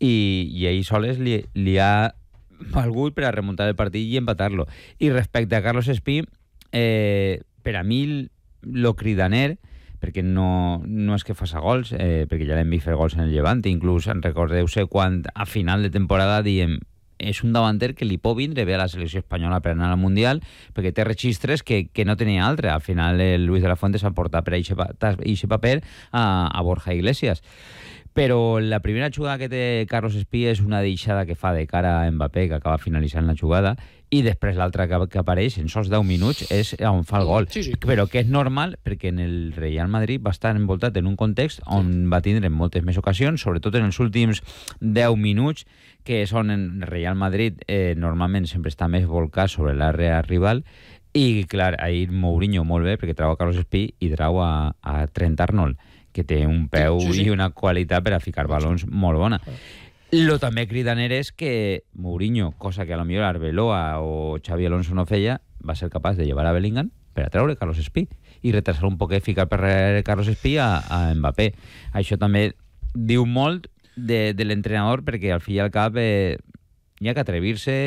i ell soles li ha valgut per a remuntar el partit i empatar-lo. I respecte a Carlos Espí, per a mi lo cridaner, perquè no és que faça gols, perquè ja l'hem vist fer gols en el Llevant, inclús recordeu-se quan a final de temporada diem és un davanter que li pot vindre bé a la selecció espanyola per anar al Mundial, perquè té registres que no tenia altre. Al final el Luis de la Fuente s'ha portat per aquest paper a Borja Iglesias. Però la primera jugada que té Carlos Espí és una deixada que fa de cara a Mbappé, que acaba finalitzant la jugada, i després l'altra que apareix en sols 10 minuts és on fa el gol. Sí. Però que és normal perquè en el Real Madrid va estar envoltat en un context on va tindre moltes més ocasions, sobretot en els últims 10 minuts, que són en el Real Madrid normalment sempre està més volcat sobre l'àrea rival, i clar, ahir Mourinho molt bé perquè trau a Carlos Espí i trau a Trent Arnold, que té un peu i una qualitat per a ficar balons molt bona. Lo també cridaner és que Mourinho, cosa que a lo millor Arbeloa o Xavi Alonso no feia, va ser capaç de llevar a Bellingham per a treure Carlos Espí i retrasar un poquet, ficar per Carlos Espí a Mbappé. Això també diu molt de l'entrenador, perquè al fi i al cap hi ha que atrevir-se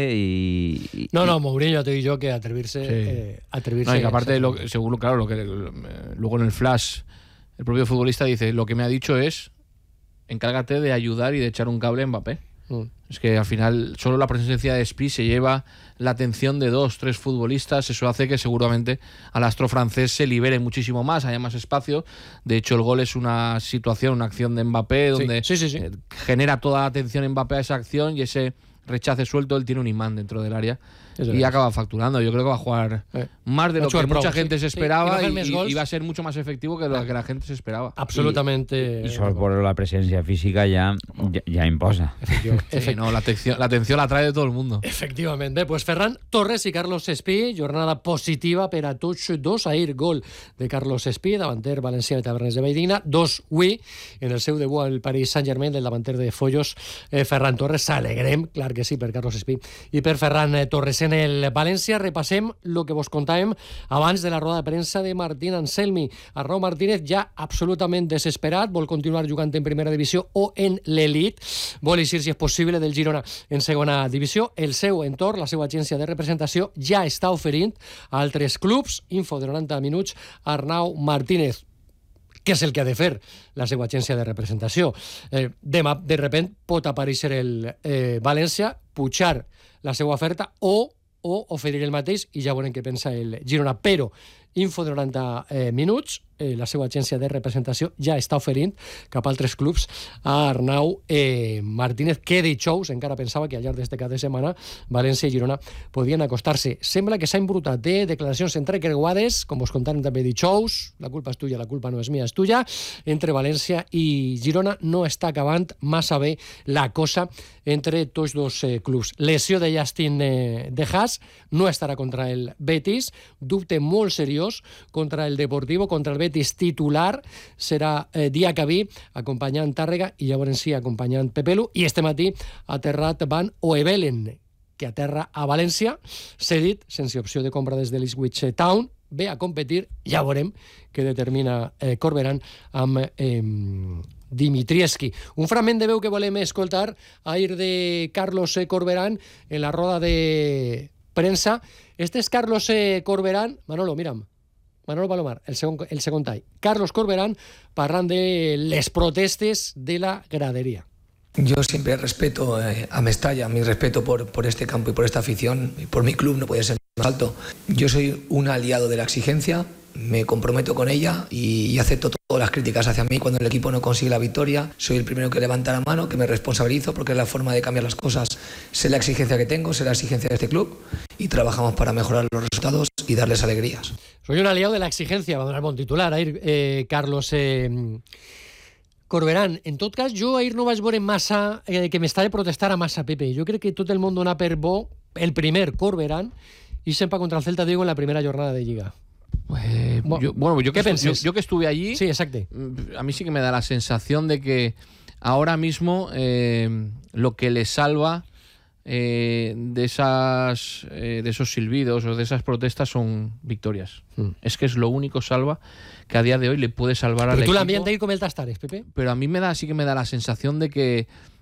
y... No, Mourinho te digo que atrevirse... No, y que aparte, seguro, claro, luego en el flash, el propio futbolista dice, lo que me ha dicho es, encárgate de ayudar y de echar un cable a Mbappé. Es que al final solo la presencia de Espí se lleva la atención de 2-3 futbolistas. Eso hace que seguramente al astro francés se libere muchísimo más, haya más espacio. De hecho, el gol es una situación, una acción de Mbappé donde genera toda la atención Mbappé a esa acción, y ese rechace suelto, él tiene un imán dentro del área y acaba facturando. Yo creo que va a jugar más de lo que mucha gente se esperaba, y va a ser mucho más efectivo que lo que la gente se esperaba. Absolutamente. Y solo por la presencia física ya imposa. No, la atención la trae de todo el mundo. Efectivamente. Pues Ferran Torres y Carlos Espí, jornada positiva per a tots dos. Ahir gol de Carlos Espí, davanter valencià de Tavernes de Valldigna. 2 avui en el seu debut al Paris Saint-Germain del davanter de Follos, Ferran Torres. S'alegrem, clar que sí, per Carlos Espí i per Ferran Torres. En el València repassem el que vos contàvem abans de la roda de premsa de Martín Anselmi. Arnau Martínez ja absolutament desesperat, vol continuar jugant en primera divisió o en l'elit, vol eixir, si és possible, del Girona en segona divisió. El seu entorn, la seva agència de representació, ja està oferint a altres clubs. Info de 90 minuts, Arnau Martínez. Què és el que ha de fer la seva agència de representació? Demà, de repent, pot aparèixer el València, pujar la seva oferta o oferir el mateix, i ja veurem què pensa el Girona. Però, info de 90 minuts, la seva agència de representació ja està oferint cap a altres clubs a Arnau Martínez, que dijous encara pensava que al llarg d'este cap de setmana València i Girona podien acostar-se. Sembla que s'ha embrutat de declaracions entrecreuades, com us contàvem també dijous, la culpa és tuya, la culpa no és mia, és tuya, entre València i Girona. No està acabant massa bé la cosa entre tots dos clubs. Lesió de Justin de Haas, no estarà contra el Betis, dubte molt seriós contra el Deportivo, contra el Betis titular serà Diacabí, acompanyant Tàrrega, i llavors sí, acompanyant Pepelu. I este matí ha aterrat Van Oevelen, que aterra a València, cedit, sense opció de compra des de l'Ipswich Town, ve a competir. Ja veurem què determina Corberán amb Dimitrievski. Un fragment de veu que volem escoltar ahir de Carlos Corberán en la roda de premsa. Este és Carlos Corberán. Manolo, mira'm. Manolo Palomar, el segon tall. Carlos Corberán parlant de les protestes de la gradería. Yo siempre respeto a Mestalla, mi respeto por este campo y por esta afición, y por mi club no puede ser más alto. Yo soy un aliado de la exigencia, me comprometo con ella y acepto todas las críticas hacia mí cuando el equipo no consigue la victoria. Soy el primero que levanta la mano, que me responsabilizo, porque es la forma de cambiar las cosas. Sé la exigencia que tengo, sé la exigencia de este club, y trabajamos para mejorar los resultados y darles alegrías. Soy un aliado de la exigencia, va a donar bon titular ahir Carlos Corberán. En tot cas, jo ahir no vaig veure massa que m'estava de protestar a massa, Pepe. Jo crec que tot el món dona per bo el primer Corberán i sempre contra el Celta de Vigo en la primera jornada de Lliga. Yo que estuve allí, sí, exacto. A mí sí que me da la sensación de que ahora mismo lo que le salva de esos silbidos o de esas protestas son victorias. Es que es lo único salva que a día de hoy le puede salvar al equipo. ¿Tú la ambiente ahí como el Tastares, Pepe? Pero a mí sí que me da la sensación de que